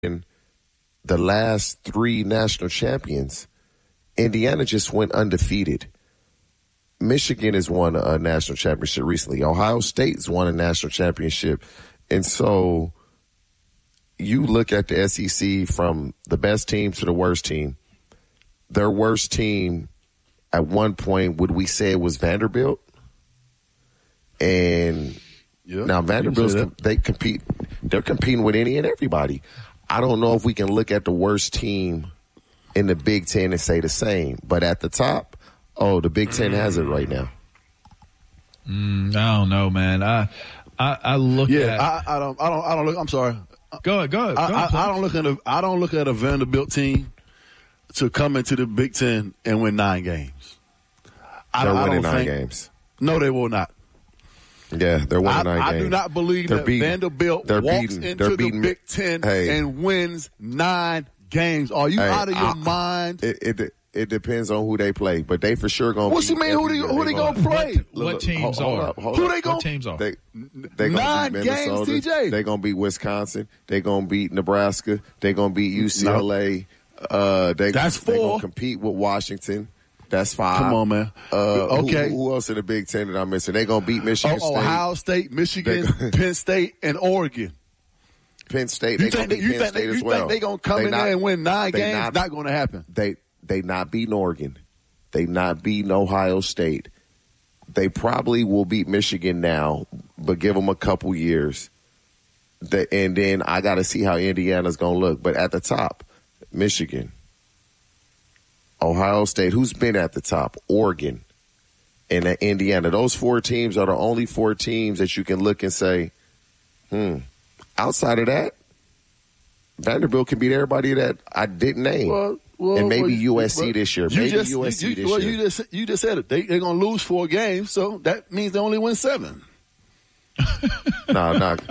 in the last 3 national champions, Indiana just went undefeated. Michigan has won a national championship recently. Ohio State's won a national championship. And so you look at the SEC from the best team to the worst team. Their worst team at one point, would we say it was Vanderbilt? And now Vanderbilt's they're competing with any and everybody. I don't know if we can look at the worst team in the Big Ten and say the same. But at the top, the Big Ten has it right now. I don't know, man. I look at. I don't look. I'm sorry. Go ahead. I don't look at a Vanderbilt team to come into the Big Ten and win 9 games. They're winning 9 games. No, they will not. Yeah, they're winning 9 games. I do not believe that Vanderbilt walks into the Big Ten and wins 9 games. Are you out of your mind? It depends on who they play, but they for sure going to What's you mean? Who they going to play? What teams are? Who they going to teams are? They 9 games, TJ. They're going to beat Wisconsin. They're going to beat Nebraska. They're going to beat UCLA. That's 4. They're going to compete with Washington. That's 5. Come on, man. Okay. Who else in the Big Ten that I'm missing? They're going to beat Michigan State. Ohio State, Michigan, Penn State, and Oregon. Penn State. They're going to beat Penn State as well. You think they're going to come in there and win 9 games? Not going to happen. They not beating Oregon. They not beating Ohio State. They probably will beat Michigan now, but give them a couple years. And then I got to see how Indiana's going to look. But at the top, Michigan, Ohio State, who's been at the top? Oregon and Indiana. Those 4 teams are the only 4 teams that you can look and say, outside of that, Vanderbilt can beat everybody that I didn't name. And maybe USC this year. Maybe USC this year. You just said it. They're going to lose 4 games, so that means they only win 7. No.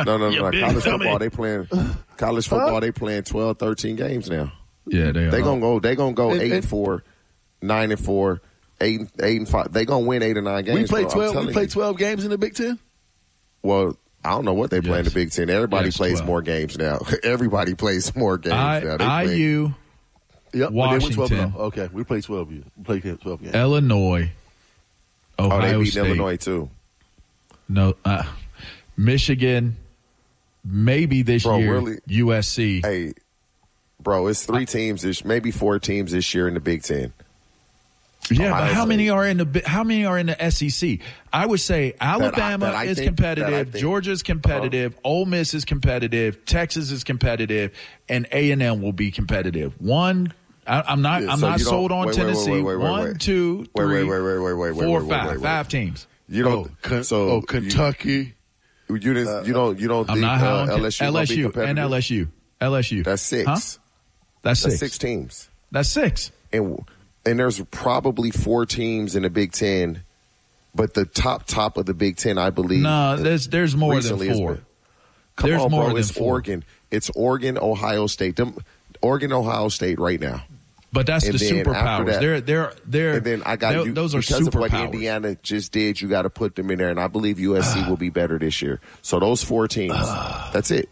College football, they playing 12, 13 games now. Yeah, they gonna go 8-4, 9-4, 8-5. They gonna win 8 or 9 games. We play 12 games in the Big Ten. Well, I don't know what they play in the Big Ten. Everybody plays 12 more games now. Everybody plays more games now. IU, Washington. Okay, we play 12. We play 12 games. Illinois, Ohio they beat State. Illinois too. No, Michigan. Maybe this year. Really? USC. Hey. Bro, it's 3 teams, maybe 4 teams this year in the Big Ten. Yeah, but how many are in the SEC? I would say Alabama is competitive, Georgia's competitive, Ole Miss is competitive, Texas is competitive, and A&M will be competitive. I'm not sold on Tennessee. 1, 2, 3, 4, 5. 5 teams. You don't. Kentucky. You don't think I'm not LSU and LSU. That's 6. Huh? That's 6 teams. That's 6. And there's probably 4 teams in the Big Ten, but the top of the Big Ten, I believe. No, there's more than 4. There's more than 4. Oregon. It's Oregon, Ohio State. Oregon, Ohio State right now. But that's the superpowers. They're and then I got you those are because superpowers. Of what Indiana just did. You got to put them in there, and I believe USC will be better this year. So those 4 teams. That's it.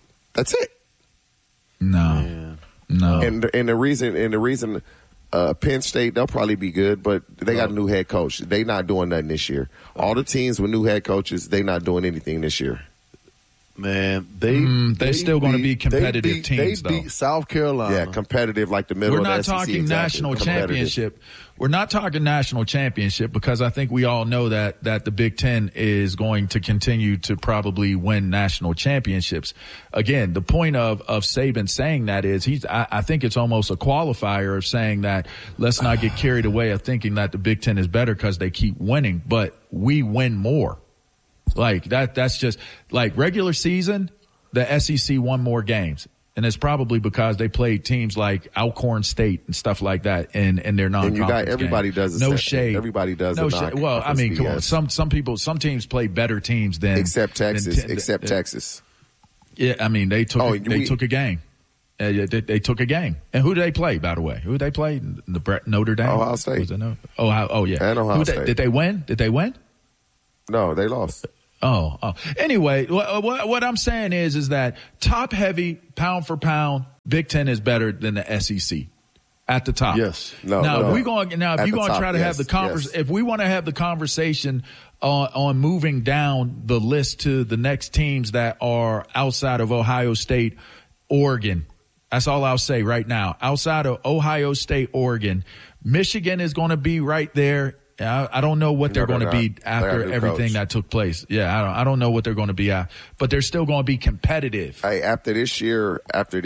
No. And the reason Penn State, they'll probably be good, but they got a new head coach. They not doing nothing this year. All the teams with new head coaches, they not doing anything this year. Man, they're still going to be competitive teams, though. They beat South Carolina. Yeah, competitive like the middle of the SEC. We're not talking national championship. We're not talking national championship because I think we all know that the Big Ten is going to continue to probably win national championships. Again, the point of Saban saying that is I think it's almost a qualifier of saying that let's not get carried away of thinking that the Big Ten is better because they keep winning, but we win more. Like that's just like regular season, the SEC won more games. And it's probably because they played teams like Alcorn State and stuff like that in their non-conference everybody game. does the no same shade. Thing. Everybody does no shade. Well, I mean, come on. Some teams play better teams than except Texas. Yeah, I mean they took a game. They took a game. And who did they play, by the way? Who did they play? Notre Dame? Ohio State. Oh, yeah. And Ohio State. Did they win? No, they lost. Oh. Anyway, what I'm saying is that top heavy, pound for pound, Big Ten is better than the SEC at the top. Yes. If you're going to try to have the conversation, if we want to have the conversation on moving down the list to the next teams that are outside of Ohio State, Oregon, that's all I'll say right now. Outside of Ohio State, Oregon, Michigan is going to be right there. I don't know what they're going to be after everything that took place. Yeah, I don't know what they're going to be at, but they're still going to be competitive. Hey, after this year,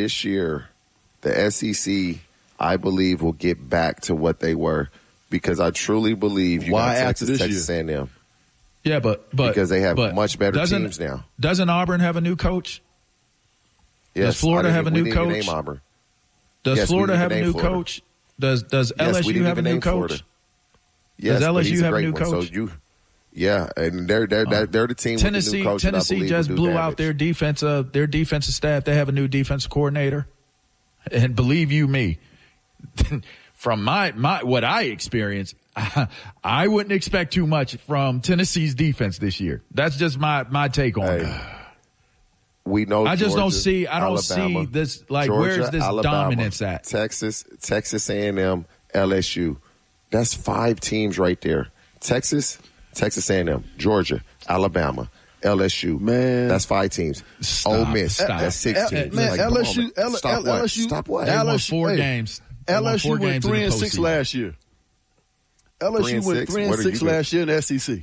the SEC, I believe, will get back to what they were, because I truly believe you got Texas A&M. Yeah, but because they have much better teams now. Doesn't Auburn have a new coach? Yes. Does Florida have a new coach? Name Auburn. Does Florida have a new coach? Does LSU have a new coach? Yes, does LSU have a new coach? So and they're the team. Tennessee, with the new coach Tennessee just blew out their defensive staff. They have a new defensive coordinator, and believe you me, from my what I experienced, I wouldn't expect too much from Tennessee's defense this year. That's just my take on it. We know. I just Georgia, don't see. I don't see this. Like, Georgia, where's this Alabama, dominance at? Texas A&M, LSU. That's 5 teams right there. Texas A&M, Georgia, Alabama, LSU. Man, that's 5 teams. Ole Miss, that's 6 teams. Man, LSU. Stop what? They won 4 games. LSU went 3-6 last year. LSU went 3-6 last year in the SEC.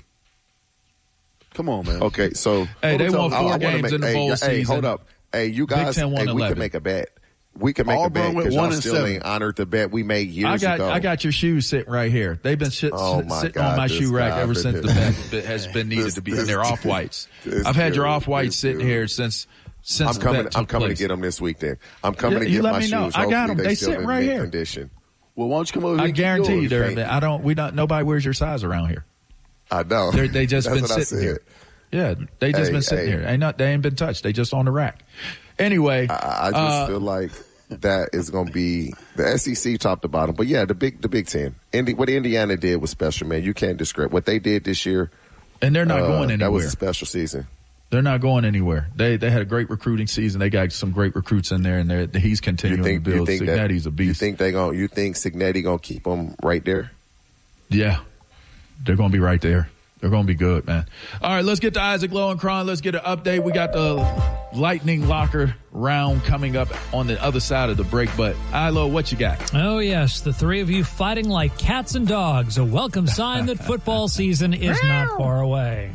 Come on, man. Okay, so they won 4 games in the bowl season. Hey, hold up. Hey, you guys, we can make a bet. We can make a bet because y'all still ain't honored the bet we made years ago. I got your shoes sitting right here. They've been sitting on my shoe rack ever since the bet has been needed to be. And they're off-whites. I've had your off-whites sitting here since I'm coming to get them this week then. I'm coming to get my shoes. I got them. They sit right here. Condition. Well, why don't you come over here? I guarantee you, nobody wears your size around here. I know. They just been sitting here. Yeah, they just been sitting here. They ain't been touched. They just on the rack. Anyway, I just feel like that is going to be the SEC top to bottom. But yeah, the Big Ten. What Indiana did was special, man. You can't describe what they did this year. And they're not going anywhere. That was a special season. They're not going anywhere. They had a great recruiting season. They got some great recruits in there, and he's continuing to build. Cignetti's a beast. You think Cignetti gonna keep them right there? Yeah, they're gonna be right there. They're going to be good, man. All right, let's get to Isaac Lowenkron. Let's get an update. We got the Lightning Locker round coming up on the other side of the break. But, Ilo, what you got? Oh, yes, the 3 of you fighting like cats and dogs. A welcome sign that football season is not far away.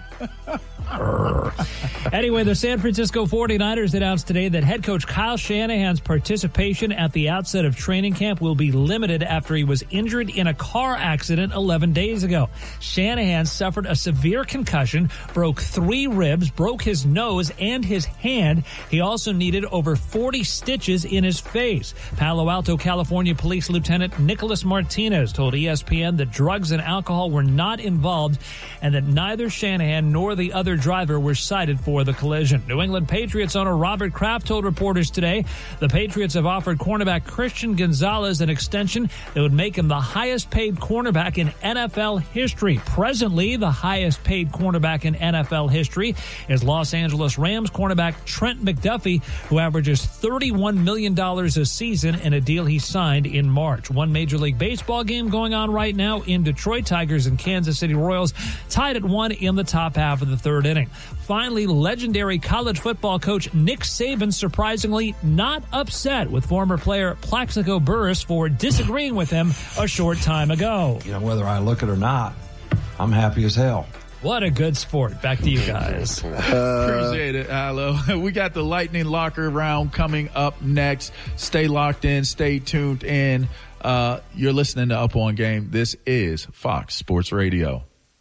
Anyway, the San Francisco 49ers announced today that head coach Kyle Shanahan's participation at the outset of training camp will be limited after he was injured in a car accident 11 days ago. Shanahan suffered a severe concussion, broke 3 ribs, broke his nose and his hand. He also needed over 40 stitches in his face. Palo Alto, California Police Lieutenant Nicholas Martinez told ESPN that drugs and alcohol were not involved and that neither Shanahan nor the other driver were cited for the collision. New England Patriots owner Robert Kraft told reporters today the Patriots have offered cornerback Christian Gonzalez an extension that would make him the highest paid cornerback in NFL history. Presently, the highest paid cornerback in NFL history is Los Angeles Rams cornerback Trent McDuffie, who averages $31 million a season in a deal he signed in March. One Major League Baseball game going on right now in Detroit. Tigers and Kansas City Royals tied at 1 in the top half of the 3rd inning. Finally, legendary college football coach Nick Saban surprisingly not upset with former player Plaxico Burress for disagreeing with him a short time ago. Whether I look it or not, I'm happy as hell. What a good sport. Back to you guys. Appreciate it, Alo. We got the Lightning Locker round coming up next. Stay locked in. Stay tuned in. You're listening to Up On Game. This is Fox Sports Radio.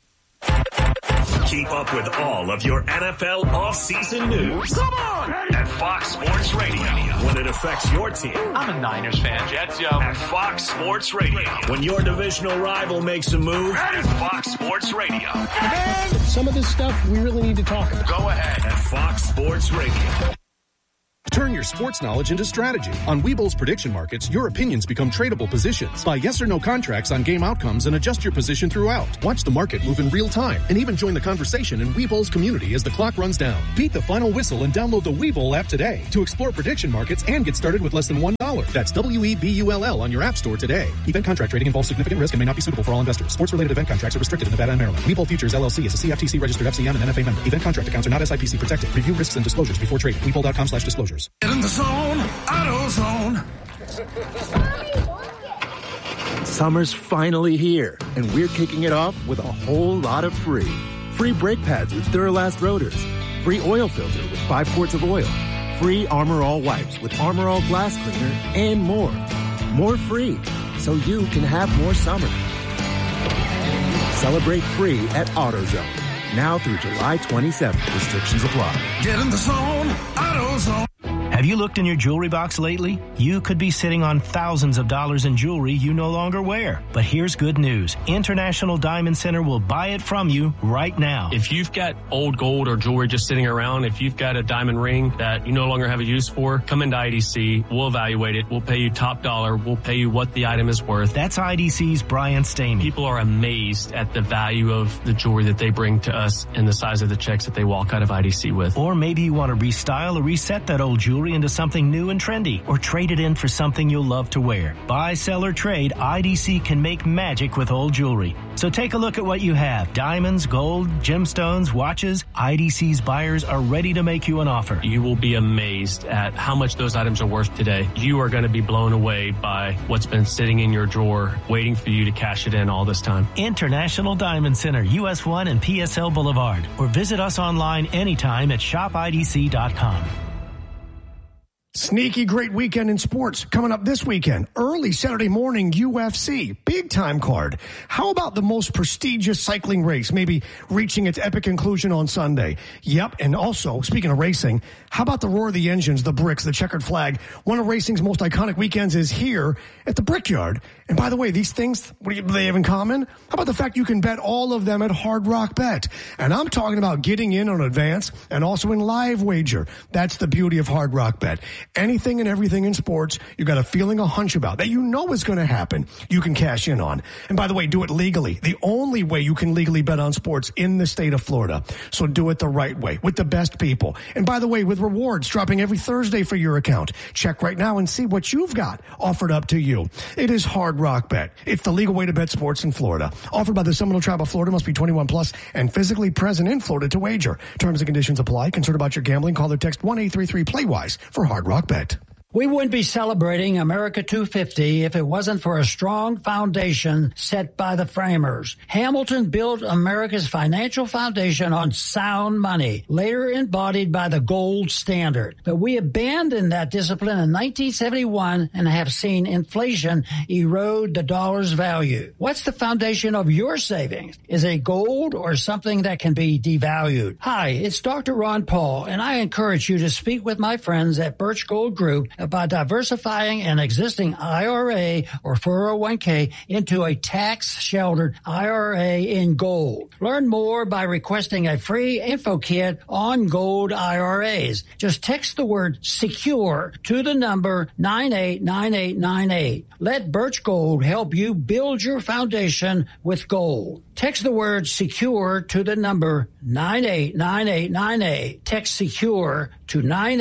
Keep up with all of your NFL offseason news. Come on! At Fox Sports Radio. When it affects your team. I'm a Niners fan. Jets, yo. At Fox Sports Radio. When your divisional rival makes a move. At Fox Sports Radio. And some of this stuff we really need to talk about. Go ahead. At Fox Sports Radio. Turn your sports knowledge into strategy. On Webull's prediction markets, your opinions become tradable positions. Buy yes or no contracts on game outcomes and adjust your position throughout. Watch the market move in real time and even join the conversation in Webull's community as the clock runs down. Beat the final whistle and download the Webull app today to explore prediction markets and get started with less than $1. That's WEBULL on your app store today. Event contract trading involves significant risk and may not be suitable for all investors. Sports-related event contracts are restricted in Nevada and Maryland. Webull Futures LLC is a CFTC registered FCM and NFA member. Event contract accounts are not SIPC protected. Review risks and disclosures before trading. Webull.com/disclosures. Get in the zone, AutoZone. Summer's finally here, and we're kicking it off with a whole lot of free. Free brake pads with Duralast rotors. Free oil filter with 5 quarts of oil. Free Armor All wipes with Armor All glass cleaner, and more. More free, so you can have more summer. Celebrate free at AutoZone. Now through July 27th. Restrictions apply. Get in the zone, AutoZone. Have you looked in your jewelry box lately? You could be sitting on thousands of dollars in jewelry you no longer wear. But here's good news. International Diamond Center will buy it from you right now. If you've got old gold or jewelry just sitting around, if you've got a diamond ring that you no longer have a use for, come into IDC. We'll evaluate it. We'll pay you top dollar. We'll pay you what the item is worth. That's IDC's Brian Stamey. People are amazed at the value of the jewelry that they bring to us and the size of the checks that they walk out of IDC with. Or maybe you want to restyle or reset that old jewelry into something new and trendy, or trade it in for something you'll love to wear. Buy, sell, or trade, IDC can make magic with old jewelry. So take a look at what you have. Diamonds, gold, gemstones, watches. IDC's buyers are ready to make you an offer. You will be amazed at how much those items are worth today. You are going to be blown away by what's been sitting in your drawer, waiting for you to cash it in all this time. International Diamond Center, US 1 and PSL Boulevard. Or visit us online anytime at shopidc.com. Sneaky great weekend in sports coming up this weekend. Early Saturday morning, UFC, big time card. How about the most prestigious cycling race, maybe reaching its epic conclusion on Sunday? Yep, and also, speaking of racing, how about the roar of the engines, the bricks, the checkered flag? One of racing's most iconic weekends is here at the Brickyard. And by the way, these things, what do they have in common? How about the fact you can bet all of them at Hard Rock Bet? And I'm talking about getting in on advance and also in live wager. That's the beauty of Hard Rock Bet. Anything and everything in sports, you got a feeling, a hunch about that you know is going to happen, you can cash in on. And by the way, do it legally. The only way you can legally bet on sports in the state of Florida. So do it the right way with the best people. And by the way, with rewards dropping every Thursday for your account. Check right now and see what you've got offered up to you. It is Hard Rock Bet. It's the legal way to bet sports in Florida. Offered by the Seminole Tribe of Florida. Must be 21 plus and physically present in Florida to wager. Terms and conditions apply. Concerned about your gambling? Call or text 1-833-PLAY-WISE for Hard Rock Bet. We wouldn't be celebrating America 250 if it wasn't for a strong foundation set by the framers. Hamilton built America's financial foundation on sound money, later embodied by the gold standard. But we abandoned that discipline in 1971 and have seen inflation erode the dollar's value. What's the foundation of your savings? Is it gold or something that can be devalued? Hi, it's Dr. Ron Paul, and I encourage you to speak with my friends at Birch Gold Group about diversifying an existing IRA or 401k into a tax-sheltered IRA in gold. Learn more by requesting a free info kit on gold IRAs. Just text the word SECURE to the number 989898. Let Birch Gold help you build your foundation with gold. Text the word SECURE to the number 989898. Text SECURE to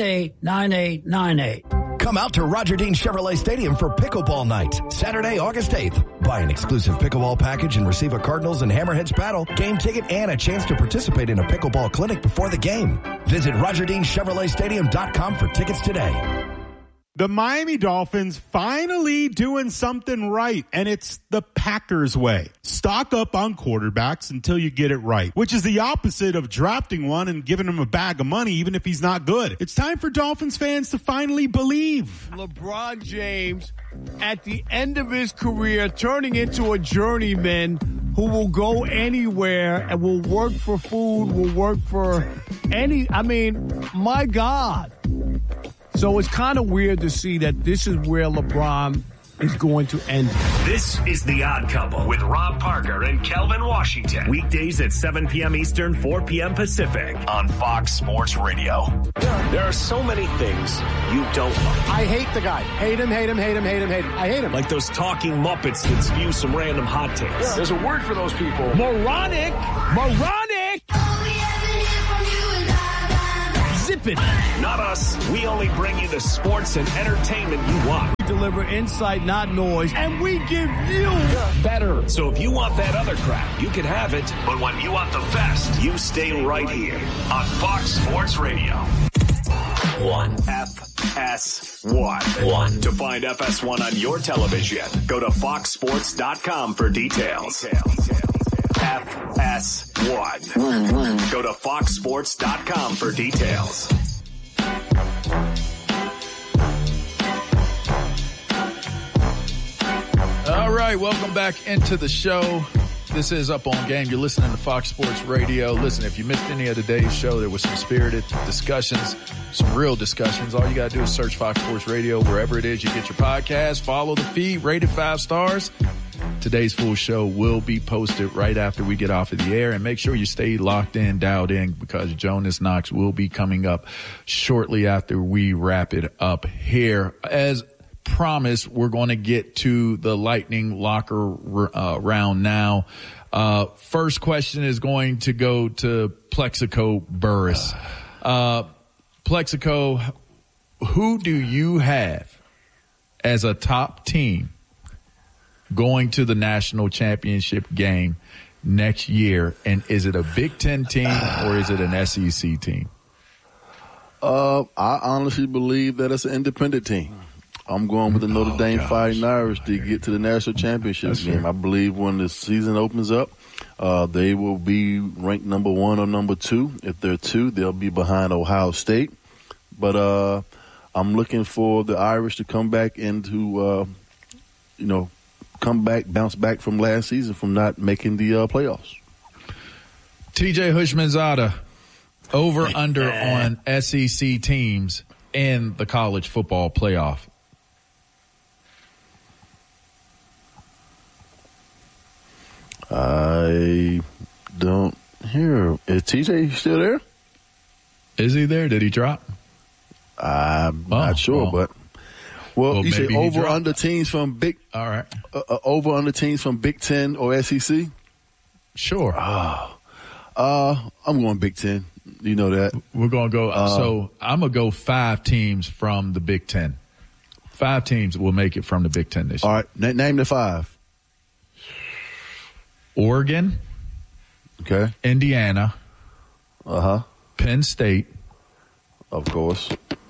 989898. Come out to Roger Dean Chevrolet Stadium for Pickleball Night, Saturday, August 8th. Buy an exclusive pickleball package and receive a Cardinals and Hammerheads paddle, game ticket, and a chance to participate in a pickleball clinic before the game. Visit RogerDeanChevroletStadium.com for tickets today. The Miami Dolphins finally doing something right, and it's the Packers way. Stock up on quarterbacks until you get it right, which is the opposite of drafting one and giving him a bag of money even if he's not good. It's time for Dolphins fans to finally believe. LeBron James, at the end of his career, turning into a journeyman who will go anywhere and will work for food, will work for my God. So it's kind of weird to see that this is where LeBron is going to end. This is The Odd Couple with Rob Parker and Kelvin Washington. Weekdays at 7 p.m. Eastern, 4 p.m. Pacific on Fox Sports Radio. There are so many things you don't like. I hate the guy. Hate him, hate him, hate him, hate him, hate him. I hate him. Like those talking Muppets that spew some random hot takes. Yeah. There's a word for those people. Moronic. Moronic. Zip it. Not us. We only bring you the sports and entertainment you want. We deliver insight, not noise, and we give you better. So if you want that other crap, you can have it. But when you want the best, you stay right here on Fox Sports Radio. 1 FS1. To find FS1 on your television, go to foxsports.com for details. FS1. Go to foxsports.com for details. All right, welcome back into the show. This is Up On Game. You're listening to Fox Sports Radio. Listen, if you missed any of today's show, there was some spirited discussions, some real discussions. All you got to do is search Fox Sports Radio wherever it is you get your podcast. Follow the feed, rate it 5 stars. Today's full show will be posted right after we get off of the air. And make sure you stay locked in, dialed in, because Jonas Knox will be coming up shortly after we wrap it up here. As promised, we're going to get to the Lightning Locker round now. First question is going to go to Plexico Burris. Plexico, who do you have as a top team going to the national championship game next year? And is it a Big Ten team or is it an SEC team? I honestly believe that it's an independent team. I'm going with the Notre Dame Fighting Irish to get to the national championship game. I believe when the season opens up, they will be ranked number 1 or number 2. If they're 2, they'll be behind Ohio State. But I'm looking for the Irish to come back into, bounce back from last season from not making the playoffs. TJ Houshmandzadeh, over under on SEC teams in the college football playoff. I don't hear. Is TJ still there? Is he there? Did he drop? I'm not sure, but you say over under teams from Big. All right. Over under teams from Big Ten or SEC. Sure. I'm going Big Ten. You know that. We're going to go. So I'm going to go 5 teams from the Big Ten. 5 teams will make it from the Big Ten this year. All right. Name the 5. Oregon. Okay. Indiana. Penn State. Of course.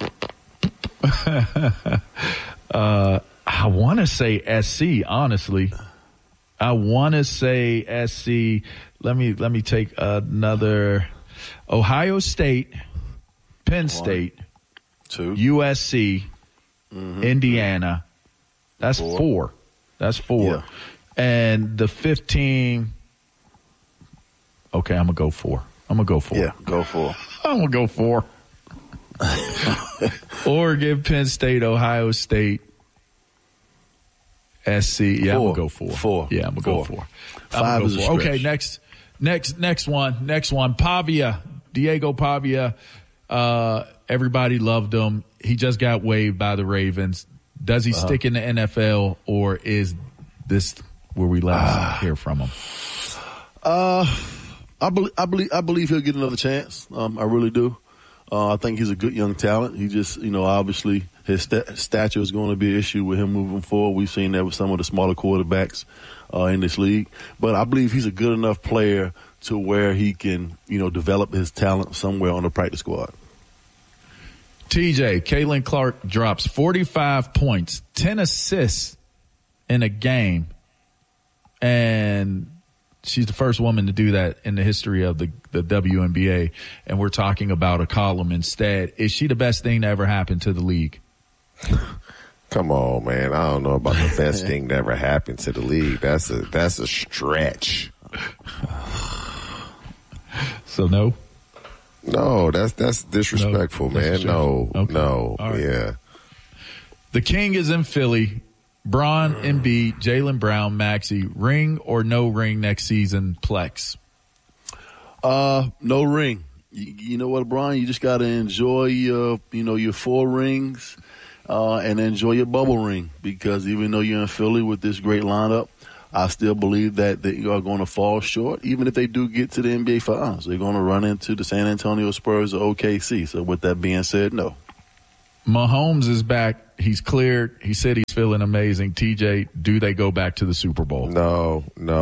I want to say SC, honestly. I want to say SC. Let me take another. Ohio State, Penn State, 2, USC, Indiana. That's 4. That's 4. Yeah. And the 5th team. Okay, I'm going to go 4. Yeah, go 4. I'm going to go 4. Oregon, Penn State, Ohio State, SC. Yeah, I'm going to go 4. 4. Yeah, I'm going to go 4. 5 is a stretch. Okay, next one. Pavia, Diego Pavia. Everybody loved him. He just got waived by the Ravens. Does he stick in the NFL, or is this where we last hear from him? I believe he'll get another chance. I really do. I think he's a good young talent. He just, obviously his stature is going to be an issue with him moving forward. We've seen that with some of the smaller quarterbacks in this league. But I believe he's a good enough player to where he can, develop his talent somewhere on the practice squad. TJ, Caitlin Clark drops 45 points, 10 assists in a game. And she's the first woman to do that in the history of the WNBA. And we're talking about a column instead. Is she the best thing to ever happen to the league? Come on, man. I don't know about the best thing that ever happened to the league. That's a stretch. So no? No, that's disrespectful, man. No. Right. Yeah. The King is in Philly. Bron, Embiid, Jaylen Brown, Maxey, ring or no ring next season, Plex? No ring. You know what, Brian? You just got to enjoy your 4 rings and enjoy your bubble ring, because even though you're in Philly with this great lineup, I still believe that they are going to fall short. Even if they do get to the NBA Finals, they're going to run into the San Antonio Spurs or OKC. So with that being said, no. Mahomes is back. He's cleared. He said he's feeling amazing. TJ, do they go back to the Super Bowl? No.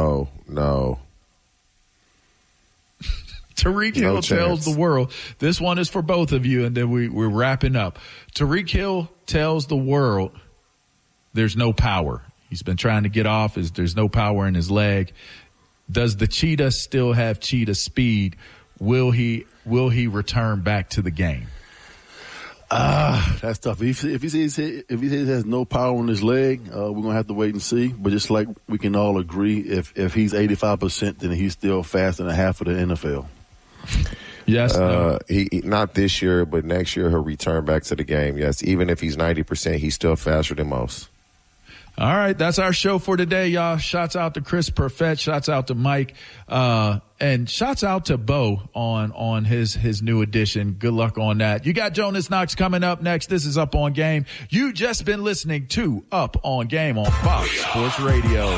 Tyreek Hill tells the world, this one is for both of you, and then we're wrapping up. Tyreek Hill tells the world there's no power. He's been trying to get off. There's no power in his leg. Does the cheetah still have cheetah speed? Will he return back to the game? That's tough. If he says he has no power in his leg, we're gonna have to wait and see. But just like we can all agree, if he's 85%, then he's still faster than half of the NFL. Yes. He not this year, but next year he'll return back to the game. Yes, even if he's 90%, he's still faster than most. All right, that's our show for today, y'all. Shouts out to Chris Perfett, shouts out to Mike, and shouts out to Bo on his new edition. Good luck on that. You got Jonas Knox coming up next. This is Up on Game. You just been listening to Up on Game on Fox Sports Radio.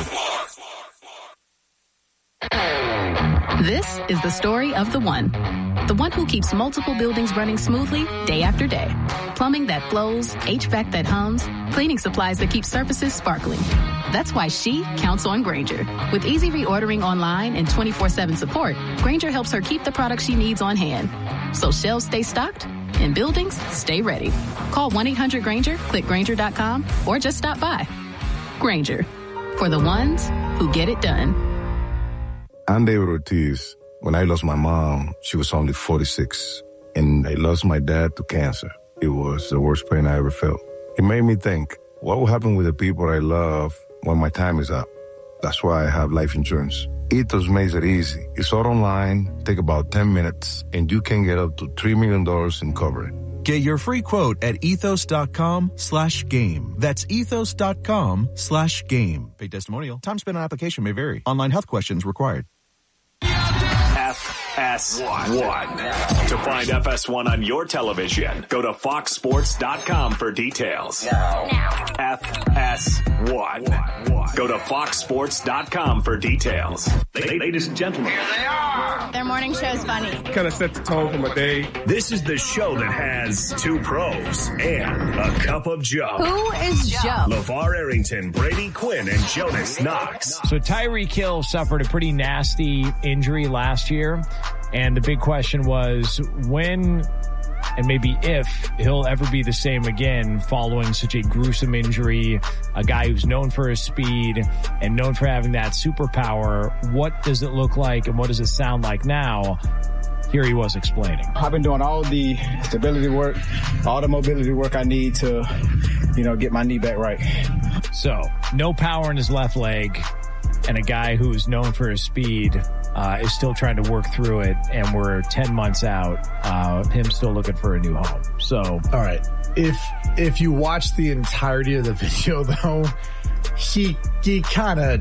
This is the story of the one who keeps multiple buildings running smoothly day after day. Plumbing that flows, HVAC that hums, cleaning supplies that keep surfaces sparkling. That's why she counts on Grainger. With easy reordering online and 24/7 support, Grainger helps her keep the products she needs on hand. So shelves stay stocked and buildings stay ready. Call 1-800-GRAINGER, click Grainger.com, or just stop by. Grainger, for the ones who get it done. I'm David Ortiz. When I lost my mom, she was only 46, and I lost my dad to cancer. It was the worst pain I ever felt. It made me think, what will happen with the people I love when my time is up? That's why I have life insurance. Ethos makes it easy. It's all online, take about 10 minutes, and you can get up to $3 million in coverage. Get your free quote at ethos.com/game. That's ethos.com/game. Paid testimonial. Time spent on application may vary. Online health questions required. FS1. To find FS1 on your television, go to foxsports.com for details. Now. FS1. Go to foxsports.com for details. Ladies and gentlemen. Here they are. Their morning show is funny. Kind of set the tone for my day. This is the show that has 2 pros and a cup of Joe. Who is Joe? LeVar Arrington, Brady Quinn, and Jonas Knox. So Tyreek Hill suffered a pretty nasty injury last year. And the big question was when and maybe if he'll ever be the same again following such a gruesome injury, a guy who's known for his speed and known for having that superpower. What does it look like and what does it sound like now? Here he was explaining. I've been doing all the stability work, all the mobility work I need to, get my knee back right. So no power in his left leg, and a guy who's known for his speed is still trying to work through it, and we're 10 months out, him still looking for a new home. So, all right. If you watch the entirety of the video, though, he kind of,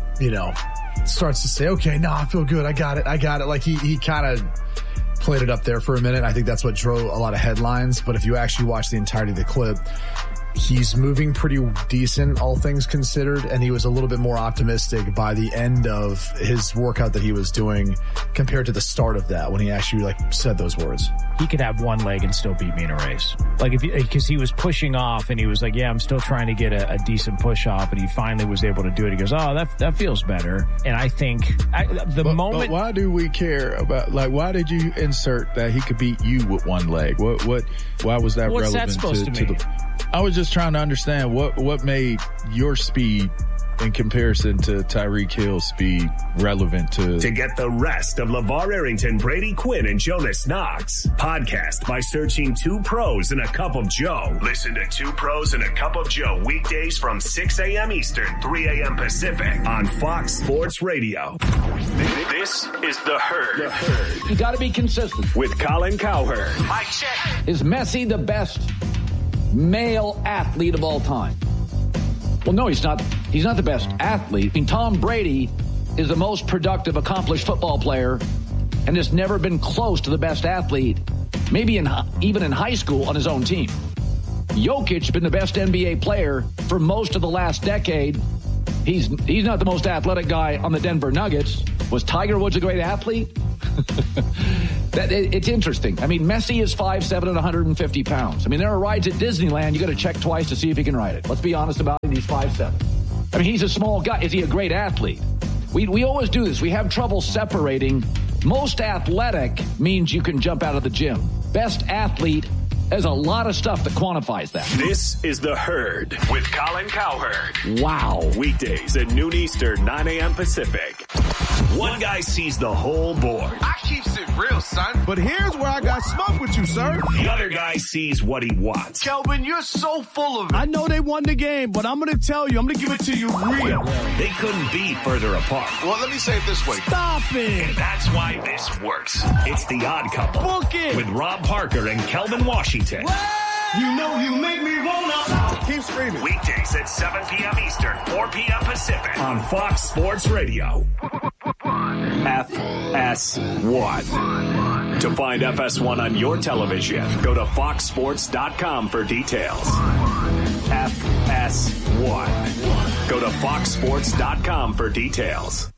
starts to say, okay, no, I feel good. I got it. Like he kind of played it up there for a minute. I think that's what drove a lot of headlines. But if you actually watch the entirety of the clip, he's moving pretty decent, all things considered, and he was a little bit more optimistic by the end of his workout that he was doing compared to the start of that when he actually said those words. He could have one leg and still beat me in a race. Because he was pushing off and he was like, yeah, I'm still trying to get a decent push off, and he finally was able to do it. He goes, oh, that feels better. And I think but why do we care about, why did you insert that he could beat you with one leg? Why was that What's relevant that supposed to mean? I was just trying to understand what made your speed in comparison to Tyreek Hill's speed relevant to get the rest of LeVar Arrington, Brady Quinn, and Jonas Knox. Podcast by searching 2 Pros and a Cup of Joe. Listen to 2 Pros and a Cup of Joe weekdays from 6 a.m. Eastern, 3 a.m. Pacific on Fox Sports Radio. This is The Herd. You got to be consistent. With Colin Cowherd. Mike check. Is Messi the best male athlete of all time? Well, no, he's not. He's not the best athlete. I mean, Tom Brady is the most productive, accomplished football player and has never been close to the best athlete, maybe even in high school on his own team. Jokic has been the best NBA player for most of the last decade. He's not the most athletic guy on the Denver Nuggets. Was Tiger Woods a great athlete? It's interesting. I mean, Messi is 5'7" and 150 pounds. I mean, there are rides at Disneyland you got to check twice to see if he can ride it. Let's be honest about it. He's 5'7". I mean, he's a small guy. Is he a great athlete? We always do this. We have trouble separating. Most athletic means you can jump out of the gym. Best athlete, there's a lot of stuff that quantifies that. This is The Herd with Colin Cowherd. Wow. Weekdays at noon Eastern, 9 a.m. Pacific. One guy sees the whole board. I keeps it real, son. But here's where I got smoked with you, sir. The other guy sees what he wants. Kelvin, you're so full of it. I know they won the game, but I'm going to tell you, I'm going to give it to you real. They couldn't be further apart. Well, let me say it this way. Stop it. And that's why this works. It's The Odd Couple. Book it. With Rob Parker and Kelvin Washington. You know you make me wanna. Keep screaming. Weekdays at 7 p.m. Eastern, 4 p.m. Pacific on Fox Sports Radio. FS1. To find FS1 on your television, go to foxsports.com for details. FS1. Go to foxsports.com for details.